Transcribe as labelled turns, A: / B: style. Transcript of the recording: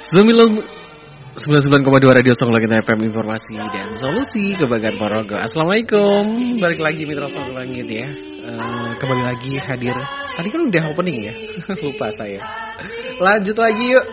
A: 99,2 Radio Song Langit FM, informasi dan solusi kebanggaan Ponorogo. Assalamualaikum, balik lagi Mitra Song Langit ya. Kembali lagi hadir. Tadi kan udah opening ya, lupa saya. Lanjut lagi yuk.